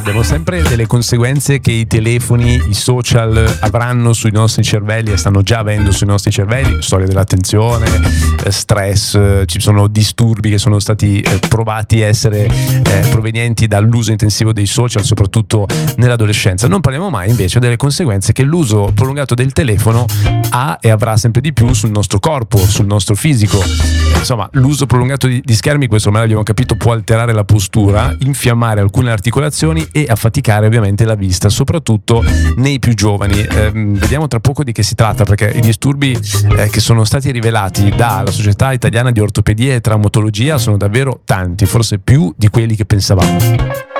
abbiamo sempre delle conseguenze che i telefoni, i social avranno sui nostri cervelli e stanno già avendo sui nostri cervelli: storia dell'attenzione, stress, ci sono disturbi che sono stati provati a essere provenienti dall'uso intensivo dei social, soprattutto nell'adolescenza. Non parliamo mai invece delle conseguenze che l'uso prolungato del telefono ha e avrà sempre di più sul nostro corpo, sul nostro fisico. Insomma, l'uso prolungato di schermi, questo ormai l'abbiamo capito, può alterare la postura, infiammare alcune articolazioni e affaticare ovviamente la vista, soprattutto nei più giovani. Vediamo tra poco di che si tratta, perché i disturbi che sono stati rivelati dalla Società Italiana di Ortopedia e Traumatologia sono davvero tanti, forse più di quelli che pensavamo.